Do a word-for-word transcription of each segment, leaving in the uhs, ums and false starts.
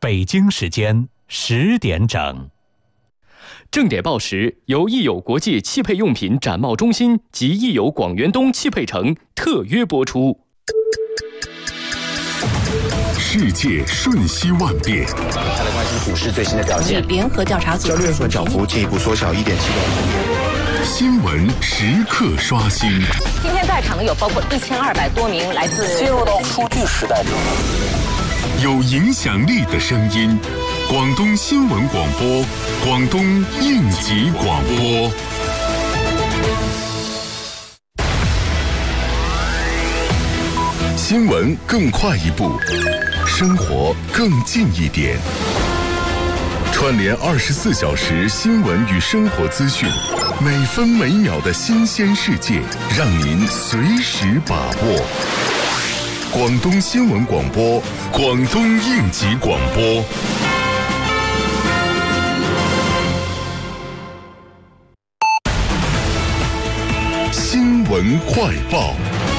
北京时间十点整。 正点报时由益友国际汽配用品展贸中心及益友广元东汽配城特约播出。 世界瞬息万变， 大家来关心股市最新的表现。 联合调查组交易日涨幅进一步缩小一点七个百分点。 新闻时刻刷新。 今天在场的有包括一千二百多名来自进入到数据时代之后， 有影响力的声音，广东新闻广播，广东应急广播。新闻更快一步，生活更近一点。串联二十四小时新闻与生活资讯，每分每秒的新鲜世界，让您随时把握。广东新闻广播，广东应急广播。新闻快报。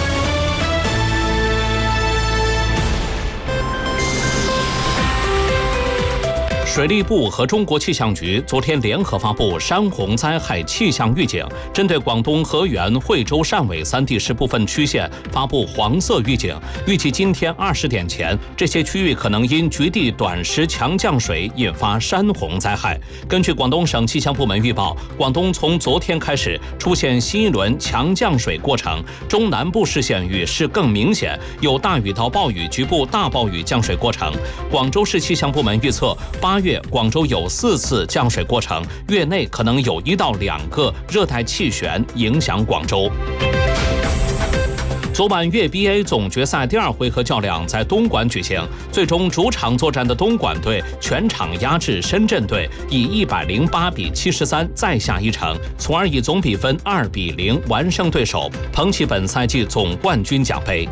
水利部和中国气象局昨天联合发布山洪灾害气象预警，针对广东河源、惠州、汕尾三地市部分区县发布黄色预警。预计今天二十点前，这些区域可能因局地短时强降水引发山洪灾害。根据广东省气象部门预报，广东从昨天开始出现新一轮强降水过程，中南部市县雨势更明显，有大雨到暴雨、局部大暴雨降水过程。广州市气象部门预测，八月广州有四次降水过程，月内可能有一到两个热带气旋影响广州。昨晚粤 B A 总决赛第二回合较量在东莞举行，最终主场作战的东莞队全场压制深圳队，以一百零八比七十三再下一城，从而以总比分二比零完胜对手，捧起本赛季总冠军奖杯。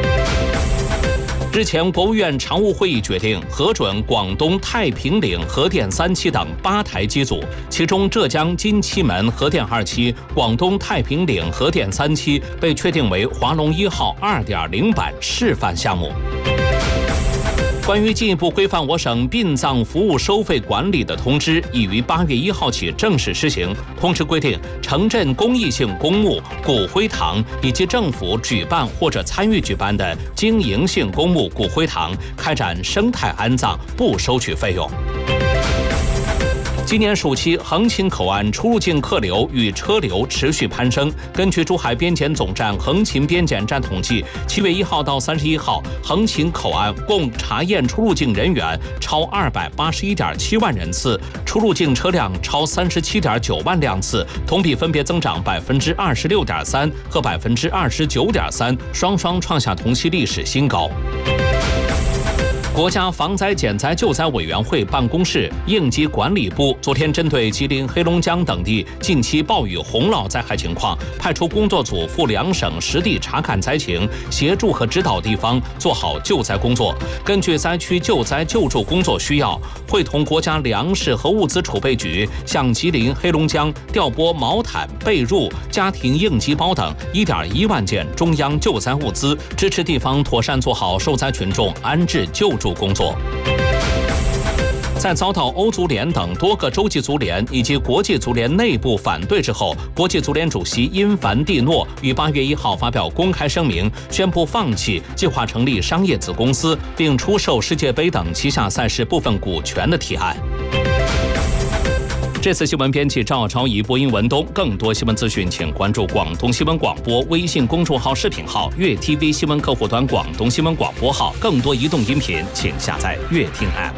日前，国务院常务会议决定核准广东太平岭核电三期等八台机组，其中浙江金七门核电二期、广东太平岭核电三期被确定为华龙一号 二点零 版示范项目。关于进一步规范我省殡葬服务收费管理的通知已于八月一号起正式施行。通知规定，城镇公益性公墓、骨灰堂以及政府举办或者参与举办的经营性公墓、骨灰堂开展生态安葬不收取费用。今年暑期，横琴口岸出入境客流与车流持续攀升。根据珠海边检总站横琴边检站统计，七月一号到三十一号，横琴口岸共查验出入境人员超二百八十一点七万人次，出入境车辆超三十七点九万辆次，同比分别增长百分之二十六点三和百分之二十九点三，双双创下同期历史新高。国家防灾减灾救灾委员会办公室、应急管理部昨天针对吉林、黑龙江等地近期暴雨洪涝灾害情况，派出工作组赴两省实地查看灾情，协助和指导地方做好救灾工作。根据灾区救灾救助工作需要，会同国家粮食和物资储备局向吉林、黑龙江调拨毛毯、被褥、家庭应急包等一点一万件中央救灾物资，支持地方妥善做好受灾群众安置救助工作。在遭到欧足联等多个洲际足联以及国际足联内部反对之后，国际足联主席因凡蒂诺于八月一号发表公开声明，宣布放弃计划成立商业子公司并出售世界杯等旗下赛事部分股权的提案。这次新闻编辑赵超仪，播音文东。更多新闻资讯，请关注广东新闻广播微信公众号、视频号、粤 T V 新闻客户端、广东新闻广播号。更多移动音频，请下载粤听 App。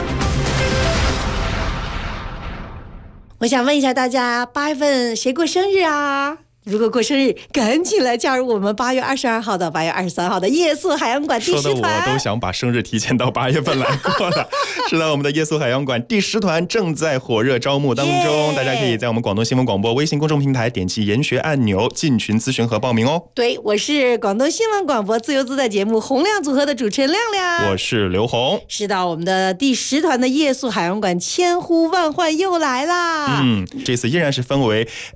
我想问一下大家，八月份谁过生日啊？如果过生日，赶紧来加入我们八月二十二号到八月二十三号的夜宿海洋馆第十团。 说的我都想把生日提前到八月份来过了。是的，我们的夜宿海洋馆第十团正在火热招募当中， yeah! 大家可以在我们广东新闻广播微信公众平台点击研学按钮进群咨询和报名哦。 对，我是广东新闻广播自由自在节目洪亮组合的主持人亮亮， 我是刘红。 是的，我们的第十团的夜宿海洋馆千呼万唤又来啦。 嗯，这次依然是分为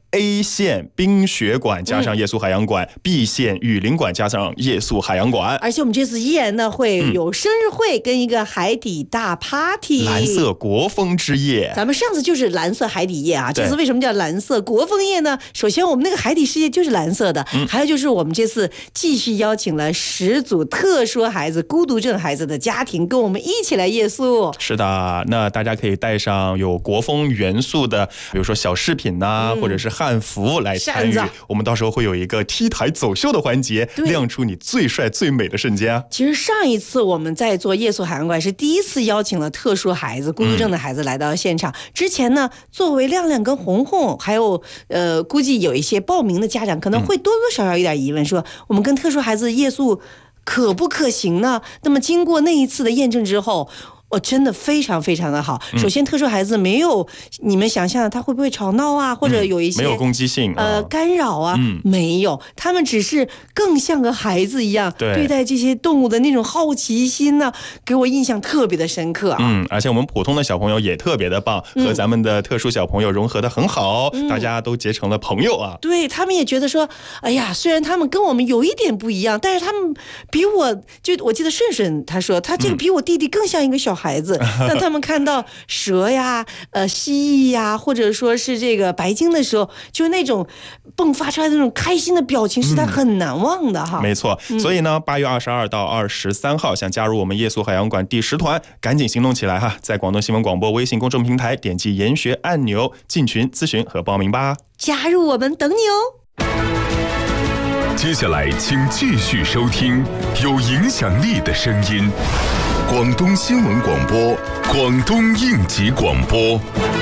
A 线冰雪馆加上夜宿海洋馆、嗯、B 线雨林馆加上夜宿海洋馆。 而且我们这次依然呢会有生日会跟一个海底大 party、嗯、 蓝色国风之夜。 咱们上次就是蓝色海底夜啊，这次为什么叫蓝色国风夜呢？首先我们那个海底世界就是蓝色的、嗯、还有就是我们这次继续邀请了十组特殊孩子孤独症孩子的家庭跟我们一起来夜宿。 是的，那大家可以带上有国风元素的比如说小饰品啊、嗯、或者是汉服来参与，我们到时候会有一个 T 台走秀的环节，亮出你最帅最美的瞬间啊。 其实上一次我们在做夜宿海洋馆是第一次邀请了特殊孩子孤独症的孩子来到现场、嗯、之前呢作为亮亮跟红红还有呃估计有一些报名的家长可能会多多少少有点疑问，说我们跟特殊孩子夜宿可不可行呢？那么经过那一次的验证之后，我、哦、真的非常非常的好。首先特殊孩子没有你们想象的他会不会吵闹啊，或者有一些、 嗯、没有攻击性、 呃、 哦、 干扰啊、嗯、没有，他们只是更像个孩子一样 对, 对待这些动物的那种好奇心呢，给我印象特别的深刻啊。 嗯，而且我们普通的小朋友也特别的棒、嗯、和咱们的特殊小朋友融合的很好、嗯、大家都结成了朋友啊。 对，他们也觉得说哎呀，虽然他们跟我们有一点不一样，但是他们比我就我记得顺顺他说他这个比我弟弟更像一个小孩子、嗯当他们看到蛇呀、呃蜥蜴呀，或者说是这个白鲸的时候，就那种迸发出来的那种开心的表情，是他很难忘的哈。 嗯、没错，所以呢，八月二十二到二十三号，想加入我们夜宿海洋馆第十团，赶紧行动起来哈！在广东新闻广播微信公众平台点击研学按钮，进群咨询和报名吧。 加入我们，等你哦。 接下来，请继续收听有影响力的声音。广东新闻广播，广东应急广播。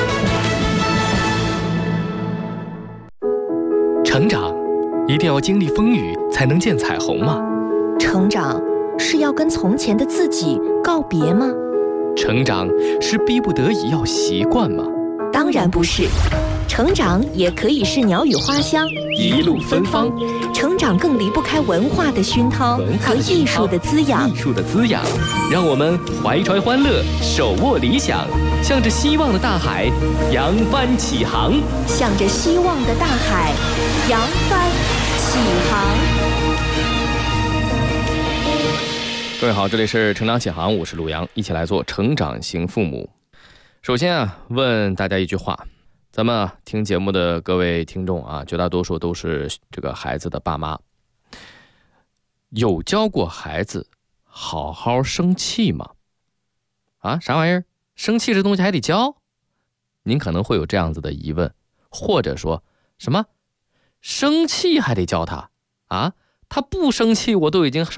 成长一定要经历风雨才能见彩虹吗？ 成长是要跟从前的自己告别吗？ 成长是逼不得已要习惯吗？ 当然不是，成长也可以是鸟语花香， 一路芬芳。 成长更离不开文化的熏陶和艺术的滋养。 艺术的滋养，让我们怀揣欢乐，手握理想，向着希望的大海扬帆起航。 向着希望的大海扬帆起航。 各位好，这里是成长起航，我是陆阳，一起来做成长型父母。首先啊，问大家一句话，咱们、啊、听节目的各位听众啊，绝大多数都是这个孩子的爸妈，有教过孩子好好生气吗？啊，啥玩意儿？生气这东西还得教？您可能会有这样子的疑问，或者说什么生气还得教他啊？他不生气我都已经烧